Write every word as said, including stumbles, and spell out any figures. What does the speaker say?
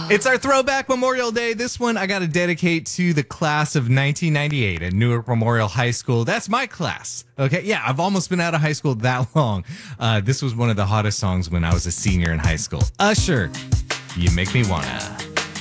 It's our throwback Memorial Day. This one I got to dedicate to the class of nineteen ninety-eight at Newark Memorial High School. That's my class. Okay. Yeah, I've almost been out of high school that long. Uh, this was one of the hottest songs when I was a senior in high school. Usher, You Make Me Wanna.